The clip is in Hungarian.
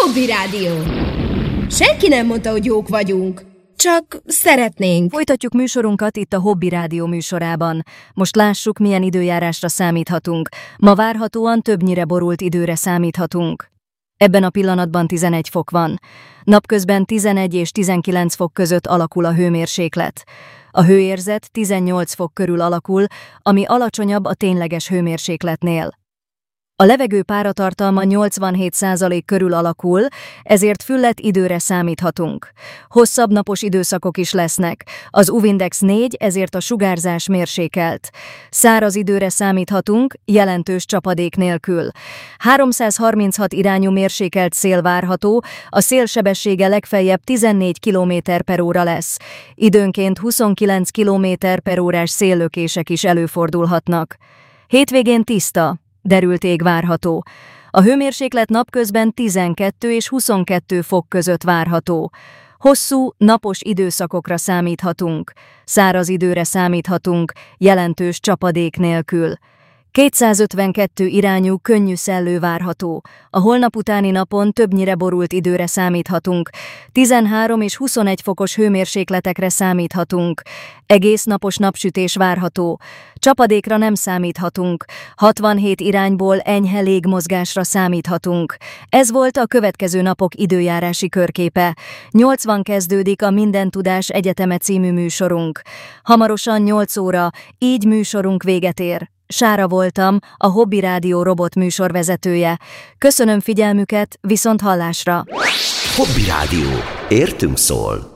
Hobby Rádió. Senki nem mondta, hogy jók vagyunk. Csak szeretnénk. Folytatjuk műsorunkat itt a Hobby Rádió műsorában. Most lássuk, milyen időjárásra számíthatunk. Ma várhatóan többnyire borult időre számíthatunk. Ebben a pillanatban 11 fok van. Napközben 11 és 19 fok között alakul a hőmérséklet. A hőérzet 18 fok körül alakul, ami alacsonyabb a tényleges hőmérsékletnél. A levegő páratartalma 87% körül alakul, ezért fülledt időre számíthatunk. Hosszabb napos időszakok is lesznek. Az UV-index 4, ezért a sugárzás mérsékelt. Száraz időre számíthatunk, jelentős csapadék nélkül. 336 irányú mérsékelt szél várható, a szél sebessége legfeljebb 14 km/óra lesz. Időnként 29 km/órás széllökések is előfordulhatnak. Hétvégén tiszta, derült ég várható. A hőmérséklet napközben 12 és 22 fok között várható. Hosszú, napos időszakokra számíthatunk. Száraz időre számíthatunk, jelentős csapadék nélkül. 252 irányú könnyű szellő várható. A holnap utáni napon többnyire borult időre számíthatunk. 13 és 21 fokos hőmérsékletekre számíthatunk. Egész napos napsütés várható. Csapadékra nem számíthatunk. 67 irányból enyhe légmozgásra számíthatunk. Ez volt a következő napok időjárási körképe. 80 kezdődik a Minden Tudás Egyeteme című műsorunk. Hamarosan 8 óra, így műsorunk véget ér. Sára voltam, a Hobby Rádió robot műsorvezetője. Köszönöm figyelmüket, viszont hallásra! Hobby Rádió. Értünk szól!